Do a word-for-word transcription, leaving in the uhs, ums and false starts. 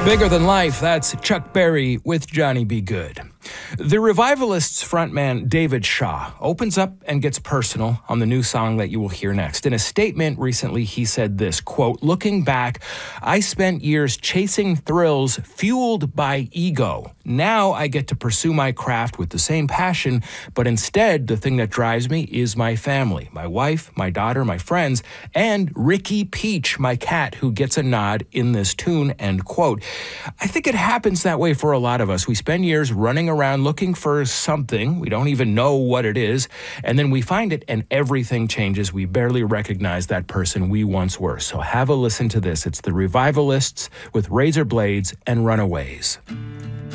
Bigger Than Life, that's Chuck Berry with Johnny B. Good. The Revivalists frontman David Shaw opens up and gets personal on the new song that you will hear next. In a statement recently, he said this, quote, "Looking back, I spent years chasing thrills fueled by ego. Now I get to pursue my craft with the same passion, but instead the thing that drives me is my family, my wife, my daughter, my friends, and Ricky Peach, my cat, who gets a nod in this tune," end quote. I think it happens that way for a lot of us. We spend years running around looking for something. We don't even know what it is. And then we find it and everything changes. We barely recognize that person we once were. So have a listen to this. It's the Revivalists with Razor Blades and Runaways.